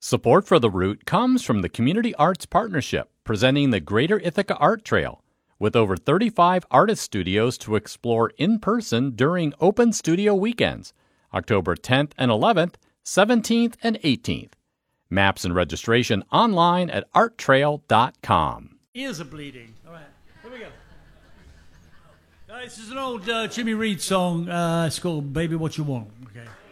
Support for The Root comes from the Community Arts Partnership, presenting the Greater Ithaca Art Trail, with over 35 artist studios to explore in person during open studio weekends, October 10th and 11th, 17th and 18th. Maps and registration online at arttrail.com. Ears are bleeding. All right, here we go. This is an old Jimmy Reed song. It's called Baby What You Want. Okay.